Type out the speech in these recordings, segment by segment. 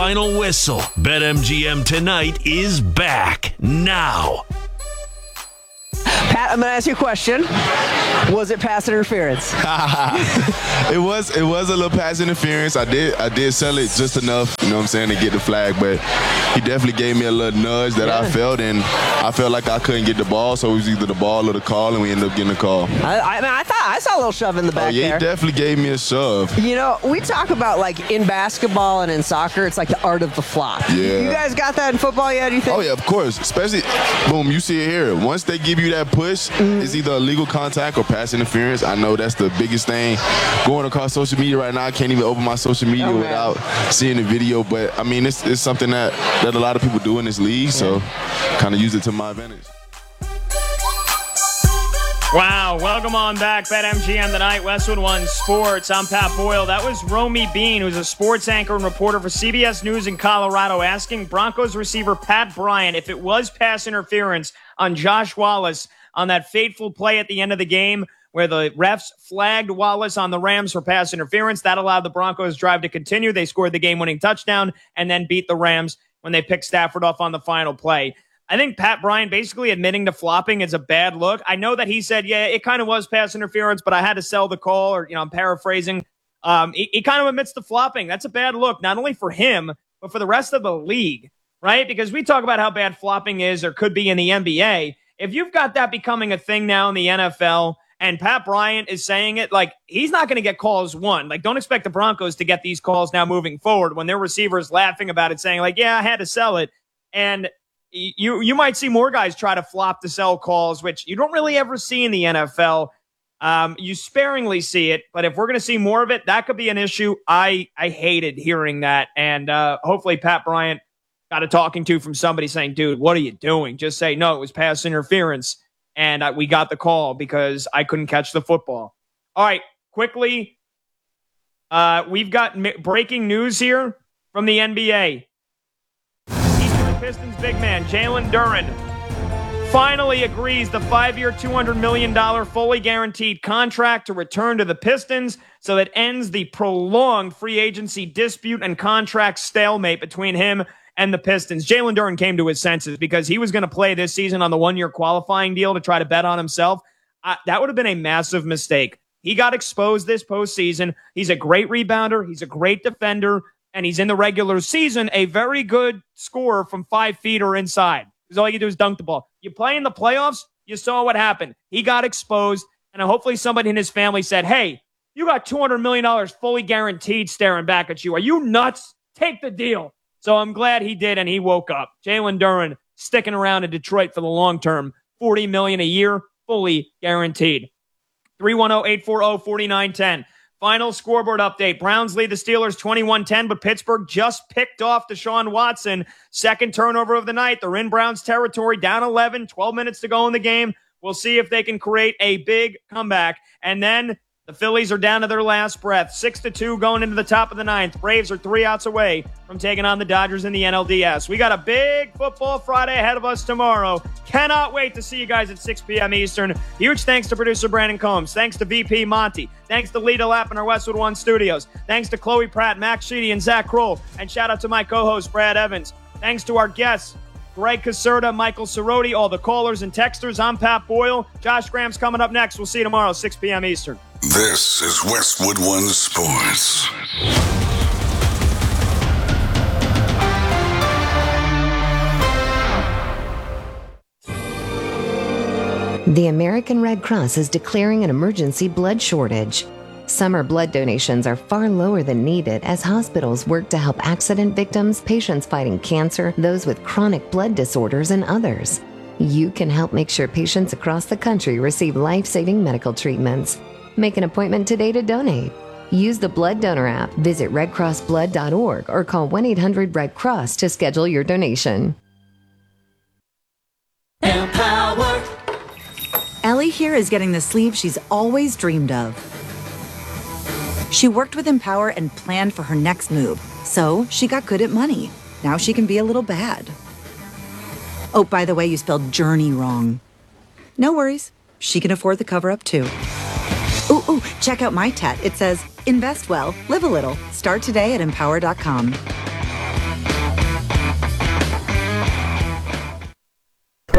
final whistle. BetMGM Tonight is back now. Pat, I'm going to ask you a question. Was it pass interference? It was a little pass interference. I did sell it just enough, you know what I'm saying, to get the flag, but he definitely gave me a little nudge that I felt, and I felt like I couldn't get the ball, so it was either the ball or the call, and we ended up getting the call. I thought I saw a little shove in the back there. He definitely gave me a shove. You know, we talk about, like, in basketball and in soccer, it's like the art of the flop. Yeah. You guys got that in football yet, do you think? Oh, yeah, of course. Especially, boom, you see it here. Once they give you that push, it's either illegal contact or pass interference. I know that's the biggest thing going across social media right now. I can't even open my social media without seeing the video. But, I mean, it's something that a lot of people do in this league, so kind of use it to my advantage. Wow, welcome on back. BetMGM Tonight, Westwood One Sports. I'm Pat Boyle. That was Romy Bean, who's a sports anchor and reporter for CBS News in Colorado, asking Broncos receiver Pat Bryant if it was pass interference on Josh Wallace on that fateful play at the end of the game where the refs flagged Wallace on the Rams for pass interference. That allowed the Broncos' drive to continue. They scored the game-winning touchdown and then beat the Rams when they picked Stafford off on the final play. I think Pat Bryant basically admitting to flopping is a bad look. I know that he said, yeah, it kind of was pass interference, but I had to sell the call, or, I'm paraphrasing. He kind of admits to flopping. That's a bad look, not only for him, but for the rest of the league, right? Because we talk about how bad flopping is or could be in the NBA. If you've got that becoming a thing now in the NFL, and Pat Bryant is saying it, like, he's not going to get calls one. Like, don't expect the Broncos to get these calls now moving forward when their receivers laughing about it, saying, like, yeah, I had to sell it. And you might see more guys try to flop to sell calls, which you don't really ever see in the NFL. You sparingly see it, but if we're going to see more of it, that could be an issue. I hated hearing that, and hopefully Pat Bryant got a talking to from somebody saying, dude, what are you doing? Just say, no, it was pass interference, and we got the call because I couldn't catch the football. All right, quickly, we've got breaking news here from the NBA. Pistons big man Jalen Duren finally agrees the 5-year, $200 million fully guaranteed contract to return to the Pistons, so that ends the prolonged free agency dispute and contract stalemate between him and the Pistons. Jalen Duren came to his senses because he was going to play this season on the 1-year qualifying deal to try to bet on himself. That would have been a massive mistake. He got exposed this postseason. He's a great rebounder. He's a great defender. And he's in the regular season a very good scorer from 5 feet or inside. Because all you do is dunk the ball. You play in the playoffs, you saw what happened. He got exposed, and hopefully somebody in his family said, hey, you got $200 million fully guaranteed staring back at you. Are you nuts? Take the deal. So I'm glad he did, and he woke up. Jalen Duren sticking around in Detroit for the long term. $40 million a year, fully guaranteed. 310-840-4910. Final scoreboard update. Browns lead the Steelers 21-10, but Pittsburgh just picked off Deshaun Watson. Second turnover of the night. They're in Browns territory, down 11, 12 minutes to go in the game. We'll see if they can create a big comeback. And then the Phillies are down to their last breath. 6-2 going into the top of the ninth. Braves are 3 outs away from taking on the Dodgers in the NLDS. We got a big football Friday ahead of us tomorrow. Cannot wait to see you guys at 6 p.m. Eastern. Huge thanks to producer Brandon Combs. Thanks to VP Monty. Thanks to Lita Lapp in our Westwood One studios. Thanks to Chloe Pratt, Max Sheedy, and Zach Kroll. And shout out to my co-host, Brad Evans. Thanks to our guests, Greg Caserta, Michael Cerroti, all the callers and texters. I'm Pat Boyle. Josh Graham's coming up next. We'll see you tomorrow, 6 p.m. Eastern. This is Westwood One Sports. The American Red Cross is declaring an emergency blood shortage. Summer blood donations are far lower than needed as hospitals work to help accident victims, patients fighting cancer, those with chronic blood disorders, and others. You can help make sure patients across the country receive life-saving medical treatments. Make an appointment today to donate. Use the Blood Donor app, visit redcrossblood.org, or call 1-800-RED-CROSS to schedule your donation. Empower. Ellie here is getting the sleeve she's always dreamed of. She worked with Empower and planned for her next move, so she got good at money. Now she can be a little bad. Oh, by the way, you spelled journey wrong. No worries. She can afford the cover-up, too. Ooh, check out my tat. It says, invest well, live a little. Start today at empower.com.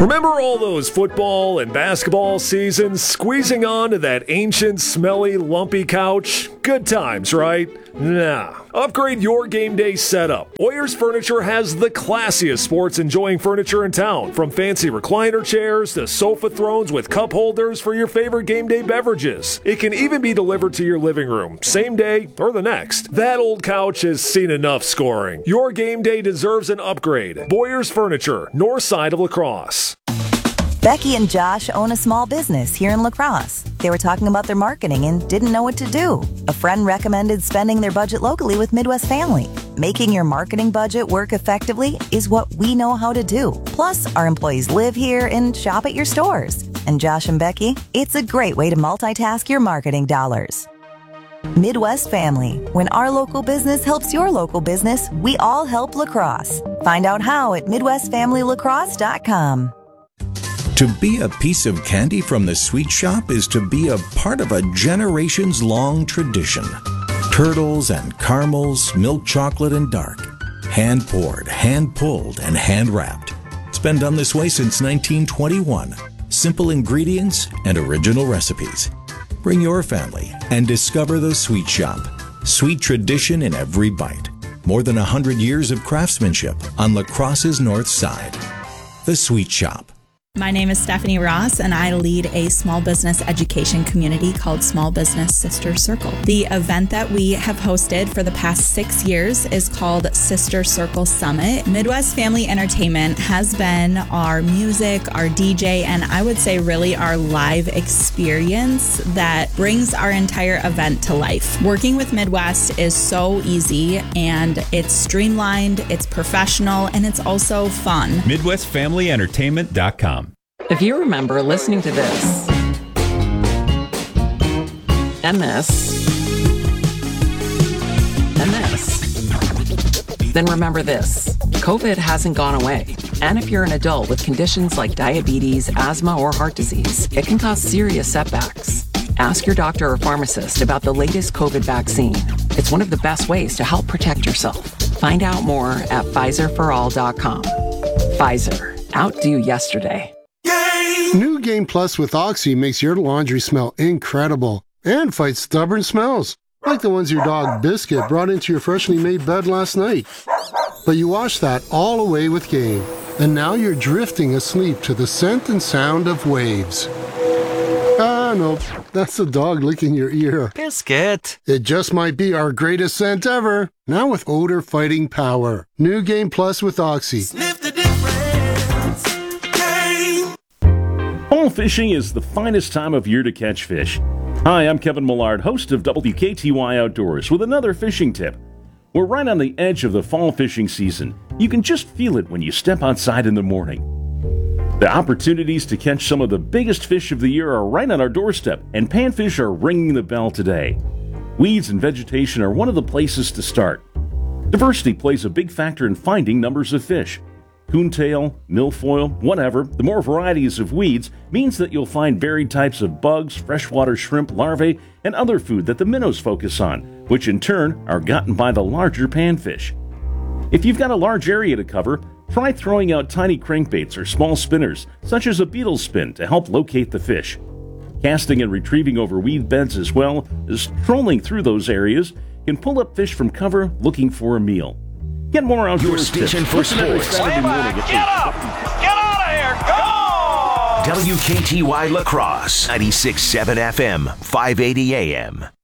Remember all those football and basketball seasons squeezing onto that ancient, smelly, lumpy couch? Good times, right? Nah. Upgrade your game day setup. Oyers Furniture has the classiest sports-enjoying furniture in town, from fancy recliner chairs to sofa thrones with cup holders for your favorite game day beverages. It can even be delivered to your living room, same day or the next. That old couch has seen enough scoring. Your game day deserves an upgrade. Boyers Furniture, north side of La Crosse. Becky and Josh own a small business here in La Crosse. They were talking about their marketing and didn't know what to do. A friend recommended spending their budget locally with Midwest Family. Making your marketing budget work effectively is what we know how to do. Plus, our employees live here and shop at your stores. And Josh and Becky, it's a great way to multitask your marketing dollars. Midwest Family. When our local business helps your local business, we all help La Crosse. Find out how at MidwestFamilyLaCrosse.com. To be a piece of candy from the sweet shop is to be a part of a generations-long tradition. Turtles and caramels, milk chocolate and dark. Hand-poured, hand-pulled, and hand-wrapped. It's been done this way since 1921. Simple ingredients and original recipes. Bring your family and discover the sweet shop. Sweet tradition in every bite. More than 100 years of craftsmanship on La Crosse's north side. The Sweet Shop. My name is Stephanie Ross, and I lead a small business education community called Small Business Sister Circle. The event that we have hosted for the past 6 years is called Sister Circle Summit. Midwest Family Entertainment has been our music, our DJ, and I would say really our live experience that brings our entire event to life. Working with Midwest is so easy, and it's streamlined, it's professional, and it's also fun. MidwestFamilyEntertainment.com. If you remember listening to this, and this, and this, then remember this. COVID hasn't gone away. And if you're an adult with conditions like diabetes, asthma, or heart disease, it can cause serious setbacks. Ask your doctor or pharmacist about the latest COVID vaccine. It's one of the best ways to help protect yourself. Find out more at PfizerForAll.com. Pfizer. Outdo yesterday. New Game Plus with Oxy makes your laundry smell incredible and fights stubborn smells, like the ones your dog Biscuit brought into your freshly made bed last night. But you wash that all away with Game, and now you're drifting asleep to the scent and sound of waves. Ah, no, that's the dog licking your ear. Biscuit. It just might be our greatest scent ever, now with odor-fighting power. New Game Plus with Oxy. Sniff the difference. Game. Fall fishing is the finest time of year to catch fish. Hi, I'm Kevin Millard, host of WKTY Outdoors, with another fishing tip. We're right on the edge of the fall fishing season. You can just feel it when you step outside in the morning. The opportunities to catch some of the biggest fish of the year are right on our doorstep, and panfish are ringing the bell today. Weeds and vegetation are one of the places to start. Diversity plays a big factor in finding numbers of fish. Coontail, milfoil, whatever, the more varieties of weeds means that you'll find varied types of bugs, freshwater shrimp larvae, and other food that the minnows focus on, which in turn are gotten by the larger panfish. If you've got a large area to cover, try throwing out tiny crankbaits or small spinners, such as a beetle spin, to help locate the fish. Casting and retrieving over weed beds as well as trolling through those areas can pull up fish from cover looking for a meal. Get more outdoors tips. Your station for sports. Get up! Get out of here! Go! WKTY La Crosse, 96.7 FM, 580 AM.